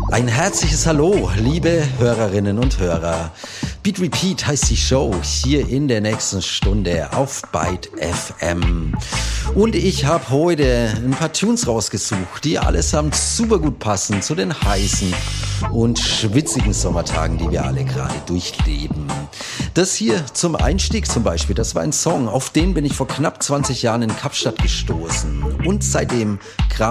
Ein herzliches Hallo, liebe Hörerinnen und Hörer. Beat Repeat heißt die Show hier in der nächsten Stunde auf Byte FM. Und ich habe heute ein paar Tunes rausgesucht, die allesamt super gut passen zu den heißen und schwitzigen Sommertagen, die wir alle gerade durchleben. Das hier zum Einstieg zum Beispiel, das war ein Song, auf den bin ich vor knapp 20 Jahren in Kapstadt gestoßen. Und seitdem kram